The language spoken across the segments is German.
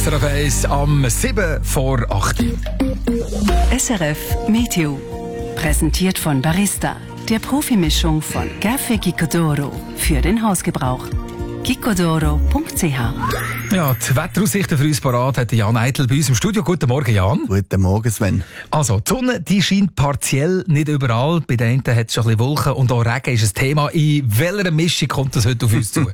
SRF 1 am 7 vor 8. SRF Meteo. Präsentiert von Barista, der Profimischung von Café Gicodoro für den Hausgebrauch. gicodoro.ch. Ja, die Wetteraussichten für uns parat hat Jan Eitel bei uns im Studio. Guten Morgen, Jan. Guten Morgen, Sven. Also, die Sonne die scheint partiell, nicht überall. Bei den einen hat es schon ein bisschen Wolken und auch Regen ist ein Thema. In welcher Mischung kommt das heute auf uns zu?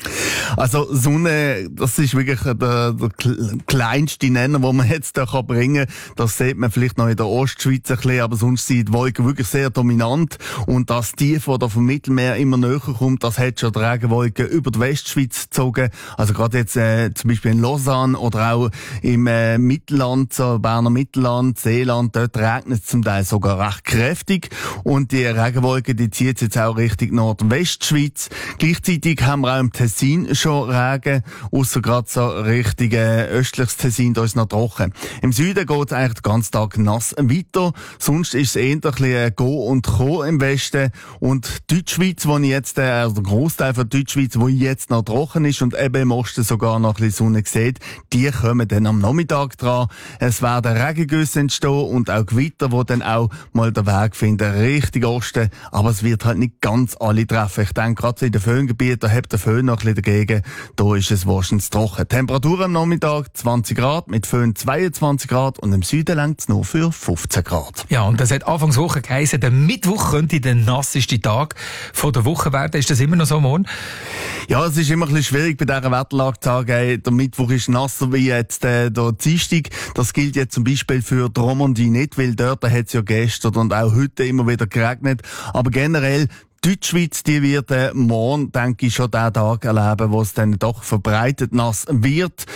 Also Sonne, das ist wirklich der kleinste Nenner, den man jetzt da bringen kann. Das sieht man vielleicht noch in der Ostschweiz ein bisschen, aber sonst sind die Wolken wirklich sehr dominant. Und das Tief, das da vom Mittelmeer immer näher kommt, das hat schon die Regenwolken über die Westschweiz gezogen. Also gerade jetzt zum Beispiel in Lausanne oder auch im Mittelland, so Berner Mittelland, Seeland, dort regnet es zum Teil sogar recht kräftig. Und die Regenwolke, die zieht jetzt auch Richtung Nordwestschweiz. Gleichzeitig haben wir auch im Tessin schon Regen, ausser gerade so Richtung östliches Tessin, da ist noch trocken. Im Süden geht es eigentlich den ganzen Tag nass weiter. Sonst ist es eher ein bisschen Go und Co im Westen. Und die Deutschschweiz, wo ich jetzt, also der Großteil von der Deutschschweiz, wo jetzt noch trocken ist und eben im Osten sogar noch ein bisschen Sonne sieht, die kommen dann am Nachmittag dran. Es werden Regengüsse entstehen und auch Gewitter, die dann auch mal den Weg finden Richtung Osten. Aber es wird halt nicht ganz alle treffen. Ich denke, gerade in den Föhngebieten, da hat der Föhn noch ein bisschen dagegen. Da ist es wahrscheinlich trocken. Temperatur am Nachmittag 20 Grad, mit Föhn 22 Grad und im Süden reicht es nur für 15 Grad. Ja, und das hat Anfangswoche geheißen, der Mittwoch könnte der nasseste Tag von der Woche werden. Ist das immer noch so, morgen? Ja, es ist immer ein bisschen schwierig bei dieser Wetterlage zu sagen, der Mittwoch ist nasser wie jetzt der Dienstag. Das gilt jetzt zum Beispiel für die Romandie nicht, weil dort hat es ja gestern und auch heute immer wieder geregnet. Aber generell, die Deutschschweiz, die wird morgen, denke ich, schon den Tag erleben, wo es dann doch verbreitet nass wird.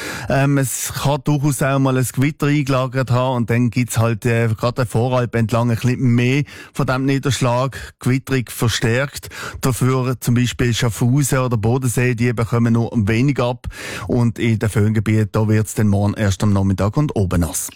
Es kann durchaus auch mal ein Gewitter eingelagert haben und dann gibt's halt gerade der Voralp entlang ein bisschen mehr von dem Niederschlag, Gewitterung verstärkt. Dafür zum Beispiel Schaffhausen oder Bodensee, die bekommen nur wenig ab. Und in den Föhngebieten, da wird's dann morgen erst am Nachmittag und oben nass.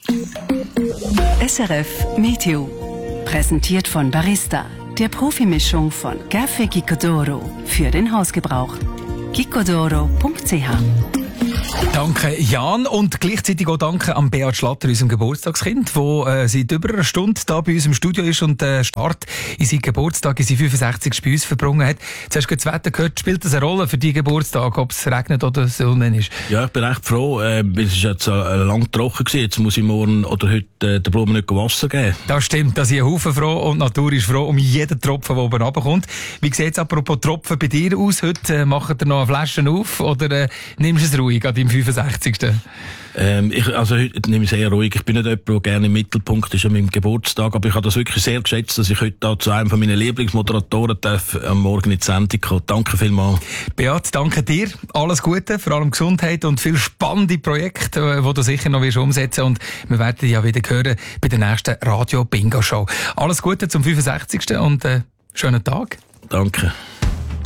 SRF Meteo. Präsentiert von Barista, der Profimischung von Café Gicodoro für den Hausgebrauch. gicodoro.ch. Danke, Jan. Und gleichzeitig auch danke an Beat Schlatter, unserem Geburtstagskind, wo seit über einer Stunde da bei uns im Studio ist und Start in seinen Geburtstag, in seinen 65. bei uns verbrungen hat. Jetzt hast du das Wetter gehört. Spielt das eine Rolle für deinen Geburtstag, ob es regnet oder Sonne ist? Ja, ich bin recht froh. Es ist jetzt lang trocken gewesen. Jetzt muss ich morgen oder heute den Blumen nicht Wasser geben. Das stimmt. Da sind ein Haufen froh und die Natur ist froh um jeden Tropfen, der oben runterkommt. Wie sieht es apropos Tropfen bei dir aus? Heute macht ihr noch eine Flasche auf oder nimmst du es ruhig an deinem 65. Heute nehme ich es eher ruhig. Ich bin nicht jemand, der gerne im Mittelpunkt ist an meinem Geburtstag, aber ich habe das wirklich sehr geschätzt, dass ich heute da zu einem von meinen Lieblingsmoderatoren darf, am Morgen in die Sendung kommen. Danke vielmals. Beat, danke dir. Alles Gute, vor allem Gesundheit und viel spannende Projekte, die du sicher noch umsetzen wirst. Und wir werden dich ja wieder hören bei der nächsten Radio-Bingo-Show. Alles Gute zum 65. und schönen Tag. Danke.